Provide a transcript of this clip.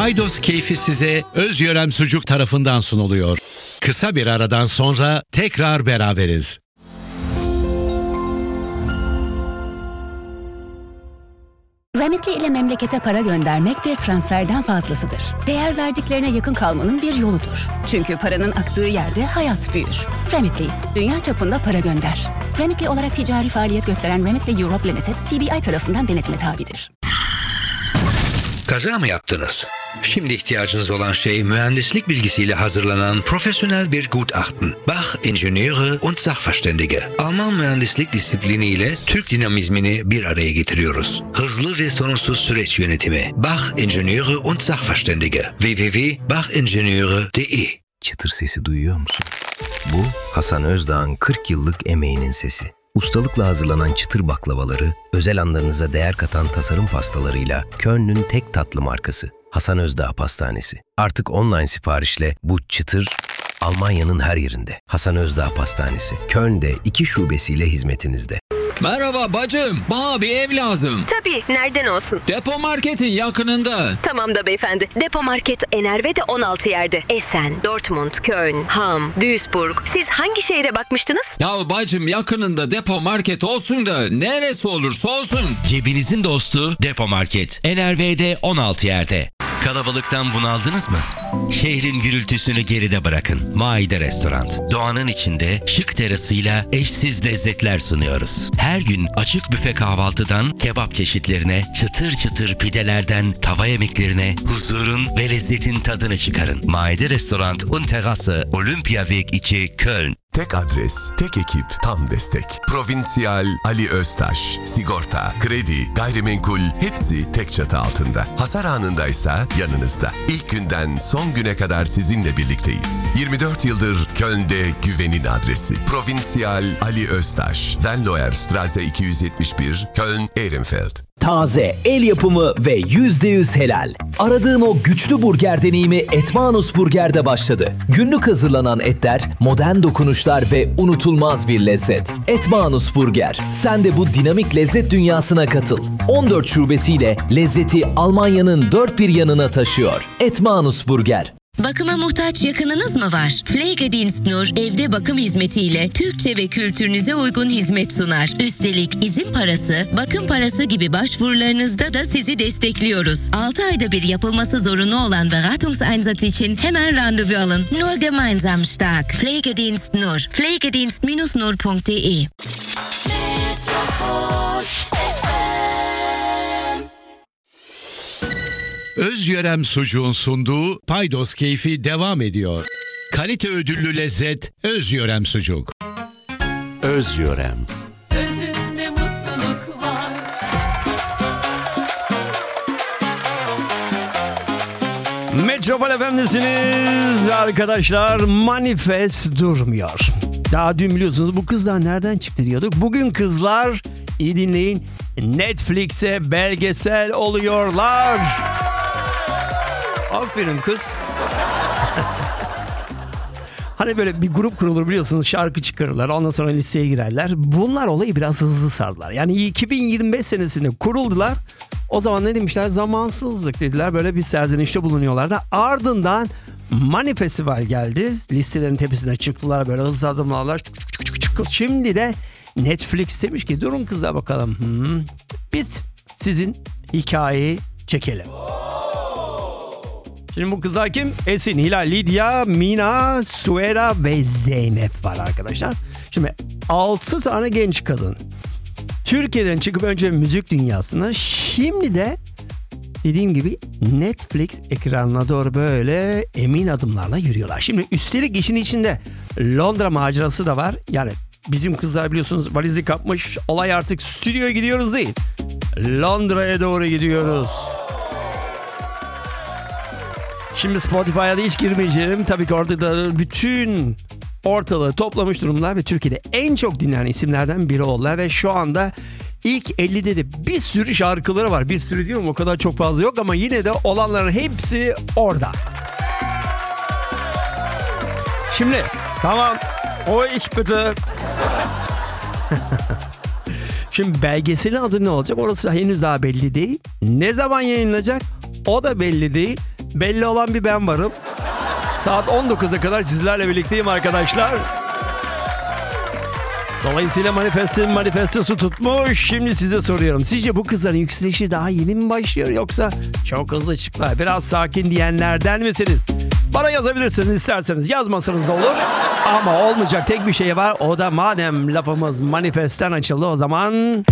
Paydos keyfi size Özyörem Sucuk tarafından sunuluyor. Kısa bir aradan sonra tekrar beraberiz. Remitly ile memlekete para göndermek bir transferden fazlasıdır. Değer verdiklerine yakın kalmanın bir yoludur. Çünkü paranın aktığı yerde hayat büyür. Remitly, dünya çapında para gönder. Remitly olarak ticari faaliyet gösteren Remitly Europe Limited, CBI tarafından denetime tabidir. Kaza mı yaptınız? Şimdi ihtiyacınız olan şey mühendislik bilgisiyle hazırlanan profesyonel bir Gutachten. Bach Ingenieure und Sachverständige. Alman mühendislik disipliniyle Türk dinamizmini bir araya getiriyoruz. Hızlı ve sorunsuz süreç yönetimi. Bach Ingenieure und Sachverständige. www.bachingenieure.de. Çıtır sesi duyuyor musun? Bu Hasan Özdağ'ın 40 yıllık emeğinin sesi. Ustalıkla hazırlanan çıtır baklavaları, özel anlarınıza değer katan tasarım pastalarıyla Köln'ün tek tatlı markası Hasan Özdağ Pastanesi. Artık online siparişle bu çıtır Almanya'nın her yerinde. Hasan Özdağ Pastanesi, Köln'de 2 şubesiyle hizmetinizde. Merhaba bacım, bana bir ev lazım. Tabii, nereden olsun? Depo marketin yakınında. Tamam da beyefendi. Depo market Enerve'de 16 yerde. Essen, Dortmund, Köln, Hamm, Duisburg. Siz hangi şehre bakmıştınız? Ya bacım yakınında depo market olsun da neresi olursa olsun. Cebinizin dostu Depo Market. NRV'de 16 yerde. Kalabalıktan bunaldınız mı? Şehrin gürültüsünü geride bırakın. Maide Restoran. Doğanın içinde şık terasıyla eşsiz lezzetler sunuyoruz. Her gün açık büfe kahvaltıdan kebap çeşitlerine, çıtır çıtır pidelerden tava yemeklerine huzurun ve lezzetin tadını çıkarın. Maide Restoran und Terrasse, Olympiaweg 2, Köln. Tek adres, tek ekip, tam destek. Provinsiyal Ali Öztaş. Sigorta, kredi, gayrimenkul hepsi tek çatı altında. Hasar anındaysa yanınızda. İlk günden son güne kadar sizinle birlikteyiz. 24 yıldır Köln'de güvenin adresi. Provinsiyal Ali Öztaş. Venloer Straße 271, Köln, Ehrenfeld. Taze, el yapımı ve %100 helal. Aradığın o güçlü burger deneyimi Etmanus Burger'de başladı. Günlük hazırlanan etler, modern dokunuşlar ve unutulmaz bir lezzet. Etmanus Burger. Sen de bu dinamik lezzet dünyasına katıl. 14 şubesiyle lezzeti Almanya'nın dört bir yanına taşıyor. Etmanus Burger. Bakıma muhtaç yakınınız mı var? Pflegedienst Nur evde bakım hizmetiyle Türkçe ve kültürünüze uygun hizmet sunar. Üstelik izin parası, bakım parası gibi başvurularınızda da sizi destekliyoruz. 6 ayda bir yapılması zorunlu olan Beratungseinsatz için hemen randevu alın. Nur gemeinsam stark. Pflegedienst Nur. Pflegedienst-nur.de. Özyörem Sucuğun sunduğu Paydos keyfi devam ediyor. Kalite ödüllü lezzet Özyörem Sucuk. Özyörem. Özünde mutluluk var. Metropol FM'desiniz arkadaşlar. Manifest durmuyor. Daha dün biliyorsunuz bu kızlar nereden çıktı diyorduk. Bugün kızlar, iyi dinleyin, Netflix'e belgesel oluyorlar. Aferin kız. Hani böyle bir grup kurulur biliyorsunuz, şarkı çıkarırlar, ondan sonra listeye girerler. Bunlar olayı biraz hızlı sardılar. Yani 2025 senesinde kuruldular. O zaman ne demişler? Zamansızlık dediler. Böyle bir serzenişte bulunuyorlardı. Ardından Mani Festival geldi. Listelerin tepesine çıktılar böyle hızlı adımlarla. Şimdi de Netflix demiş ki durun kızlar bakalım. Biz sizin hikayeyi çekelim. Şimdi bu kızlar kim? Esin, Hilal, Lidya, Mina, Suera ve Zeynep var arkadaşlar. Şimdi 6 tane genç kadın. Türkiye'den çıkıp önce müzik dünyasına, şimdi de dediğim gibi Netflix ekranına doğru böyle emin adımlarla yürüyorlar. Şimdi üstelik işin içinde Londra macerası da var. Yani bizim kızlar biliyorsunuz valizi kapmış. Olay artık stüdyoya gidiyoruz değil. Londra'ya doğru gidiyoruz. Şimdi Spotify'a da hiç girmeyeceğim. Tabii ki orada da bütün ortalığı toplamış durumlar ve Türkiye'de en çok dinlenen isimlerden biri oldular ve şu anda ilk 50'de de bir sürü şarkıları var. Bir sürü diyorum, o kadar çok fazla yok ama yine de olanların hepsi orada. Şimdi tamam, o ilk bitte. Şimdi belgeselin adı ne olacak? Orası henüz daha belli değil. Ne zaman yayınlanacak? O da belli değil. belli olan bir ben varım. Saat 19'a kadar sizlerle birlikteyim arkadaşlar. Dolayısıyla manifestosu tutmuş. Şimdi size soruyorum. Sizce bu kızların yükselişi daha yeni mi başlıyor yoksa çok hızlı çıktılar? Biraz sakin diyenlerden misiniz? Bana yazabilirsiniz isterseniz. Yazmasanız olur. Ama olmayacak tek bir şey var. O da madem lafımız manifestten açıldı o zaman...